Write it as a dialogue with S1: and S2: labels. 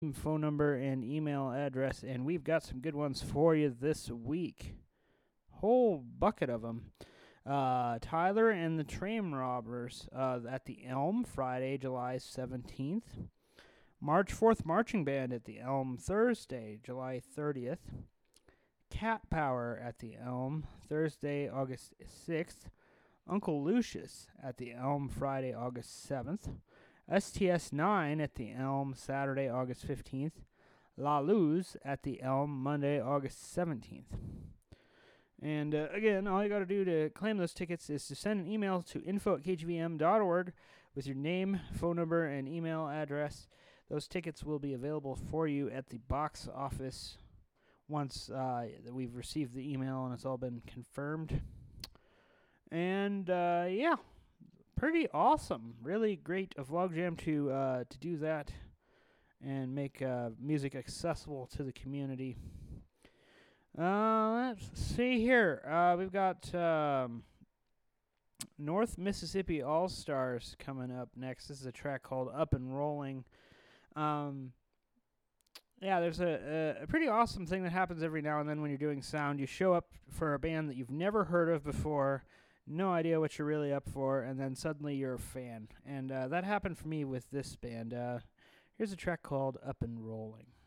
S1: phone number, and email address, and we've got some good ones for you this week. Whole bucket of them. Tyler and the Train Robbers at the Elm, Friday, July 17th. March 4th Marching Band at the Elm, Thursday, July 30th. Cat Power at the Elm, Thursday, August 6th. Uncle Lucius at the Elm, Friday, August 7th. STS 9 at the Elm, Saturday, August 15th. La Luz at the Elm, Monday, August 17th. And again, all you got to do to claim those tickets is to send an email to info@kgvm.org with your name, phone number, and email address. Those tickets will be available for you at the box office once we've received the email and it's all been confirmed. And yeah, pretty awesome. Really great of Logjam to do that and make music accessible to the community. Let's see here. We've got North Mississippi All-Stars coming up next. This is a track called Up and Rolling. Yeah, there's a pretty awesome thing that happens every now and then when you're doing sound. You show up for a band that you've never heard of before, no idea what you're really up for, and then suddenly you're a fan. And that happened for me with this band. Here's a track called Up and Rolling.